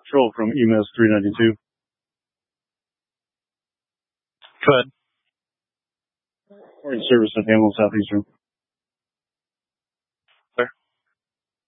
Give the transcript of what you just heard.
Patrol from EMS 392. Go ahead. Morning service at Hamilton Southeastern.